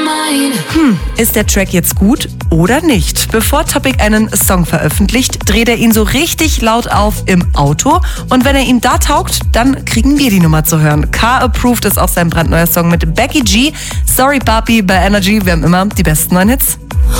Ist der Track jetzt gut oder nicht? Bevor Topic einen Song veröffentlicht, dreht er ihn so richtig laut auf im Auto. Und wenn er ihm da taugt, dann kriegen wir die Nummer zu hören. Car Approved ist auch sein brandneuer Song mit Becky G. Sorry Papi bei Energy. Wir haben immer die besten neuen Hits.